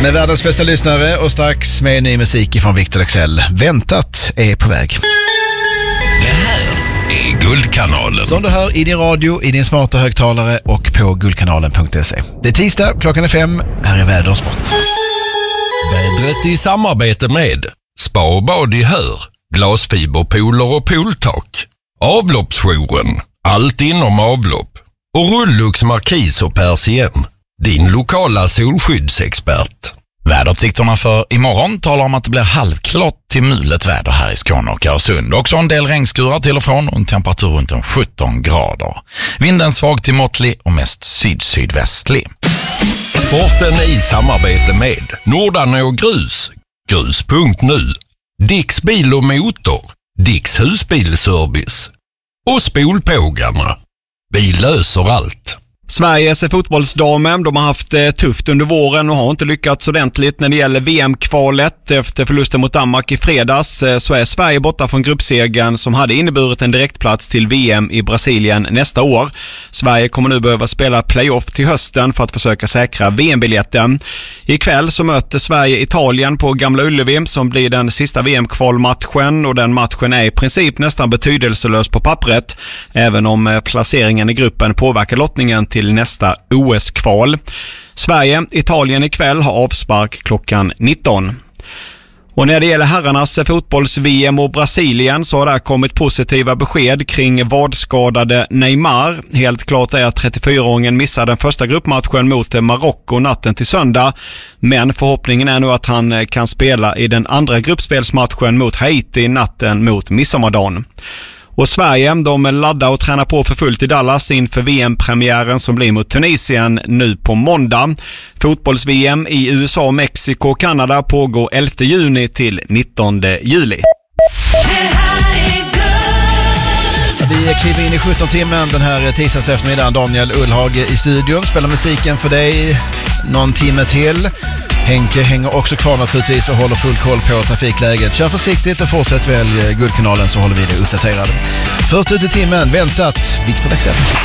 Med världens bästa lyssnare och strax med ny musik från Victor Leksell. Väntat är på väg. Det här är Guldkanalen. Som du hör i din radio, i din smarta högtalare och på guldkanalen.se. Det är tisdag, klockan är 5. Här är väder och sport. Vädret i samarbete med Spa och bad i Hör, glasfiberpooler och pooltak, avloppsjouren, allt inom avlopp och Rullux Markis och Persien, din lokala solskyddsexpert. Väderutsikterna för imorgon talar om att det blir halvklart till mulet väder här i Skåne och Öresund. Också en del regnskurar till och från och en temperatur runt 17 grader. Vinden svag till måttlig och mest syd-sydvästlig. Sporten i samarbete med Nordarna och Grus, grus.nu, Dicks bil och motor, Dicks husbilservice och Spolpågarna. Vi löser allt. Sveriges fotbollsdamer, de har haft tufft under våren och har inte lyckats ordentligt när det gäller VM-kvalet. Efter förlusten mot Danmark i fredags så är Sverige borta från gruppsegern som hade inneburit en direktplats till VM i Brasilien nästa år. Sverige kommer nu behöva spela playoff till hösten för att försöka säkra VM-biljetten. Ikväll så möter Sverige Italien på Gamla Ullevi som blir den sista VM-kvalmatchen, och den matchen är i princip nästan betydelselös på pappret, även om placeringen i gruppen påverkar lottningen till nästa OS-kval. Sverige-Italien ikväll har avspark klockan 19. Och när det gäller herrarnas fotbolls-VM och Brasilien så har det kommit positiva besked kring vadskadade Neymar. Helt klart är att 34-åringen missade den första gruppmatchen mot Marocko natten till söndag. Men förhoppningen är nu att han kan spela i den andra gruppspelsmatchen mot Haiti natten mot midsommardagen. Och Sverige, de laddar och tränar på för fullt i Dallas inför VM-premiären som blir mot Tunisien nu på måndag. Fotbolls-VM i USA, Mexiko och Kanada pågår 11 juni till 19 juli. Vi kliver in i 17 timmen den här tisdags eftermiddagen. Daniel Ullhag i studion spelar musiken för dig någon timme till. Henke hänger också kvar naturligtvis och håller full koll på trafikläget. Kör försiktigt och fortsätt välj Guldkanalen så håller vi dig uppdaterad. Först ut i timmen, väntat, Victor Leksell.